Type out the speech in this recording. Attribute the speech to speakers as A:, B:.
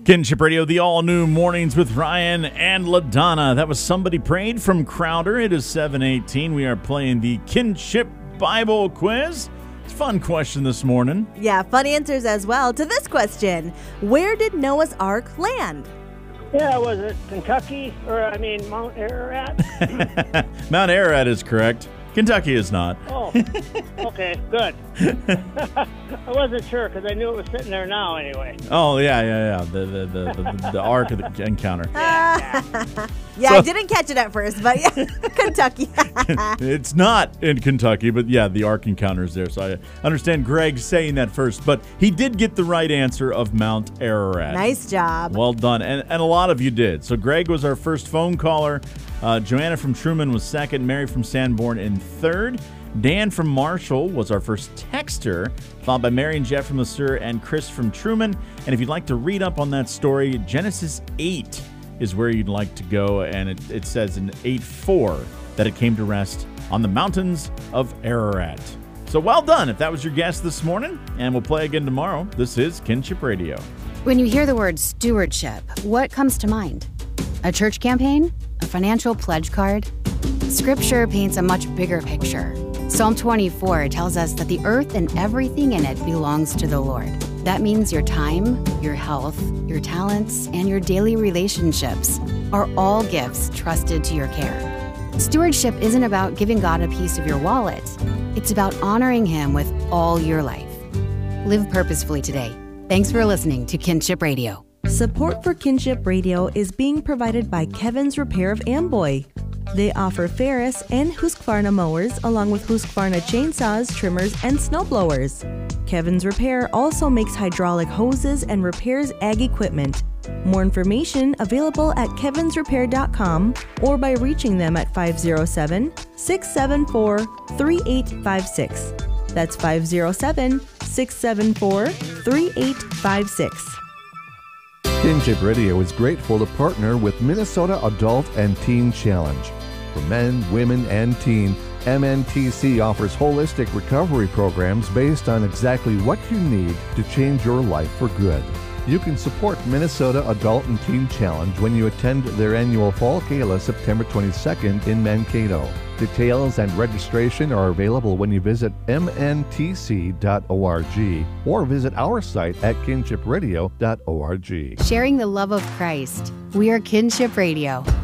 A: Kinship Radio, the all-new Mornings with Ryan and LaDonna. That was Somebody Prayed from Crowder. It is 7:18. We are playing the Kinship Bible Quiz. It's a fun question this morning.
B: Yeah, fun answers as well to this question. Where did Noah's Ark land?
C: Yeah, was it Kentucky? Mount Ararat?
A: Mount Ararat is correct. Kentucky is not.
C: Oh, okay, good. I wasn't sure because I knew it was sitting there now anyway.
A: Oh, yeah. The Ark of the Encounter.
B: Yeah, I didn't catch it at first, but yeah, Kentucky.
A: It's not in Kentucky, but yeah, the Ark Encounter is there. So I understand Greg saying that first, but he did get the right answer of Mount Ararat.
B: Nice job.
A: Well done. And a lot of you did. So Greg was our first phone caller. Joanna from Truman was second. Mary from Sanborn in third. Dan from Marshall was our first texter, followed by Mary and Jeff from Le Sueur and Chris from Truman. And if you'd like to read up on that story, Genesis 8 is where you'd like to go. And it says in 8:4 that it came to rest on the mountains of Ararat. So well done if that was your guess this morning. And we'll play again tomorrow. This is Kinship Radio.
D: When you hear the word stewardship, what comes to mind? A church campaign? A financial pledge card? Scripture paints a much bigger picture. Psalm 24 tells us that the earth and everything in it belongs to the Lord. That means your time, your health, your talents, and your daily relationships are all gifts trusted to your care. Stewardship isn't about giving God a piece of your wallet. It's about honoring Him with all your life. Live purposefully today. Thanks for listening to Kinship Radio.
E: Support for Kinship Radio is being provided by Kevin's Repair of Amboy. They offer Ferris and Husqvarna mowers along with Husqvarna chainsaws, trimmers, and snowblowers. Kevin's Repair also makes hydraulic hoses and repairs ag equipment. More information available at kevinsrepair.com or by reaching them at 507-674-3856. That's 507-674-3856.
F: Kinship Radio is grateful to partner with Minnesota Adult and Teen Challenge. For men, women, and teen, MNTC offers holistic recovery programs based on exactly what you need to change your life for good. You can support Minnesota Adult and Teen Challenge when you attend their annual Fall Gala September 22nd in Mankato. Details and registration are available when you visit mntc.org or visit our site at kinshipradio.org.
D: Sharing the love of Christ. We are Kinship Radio.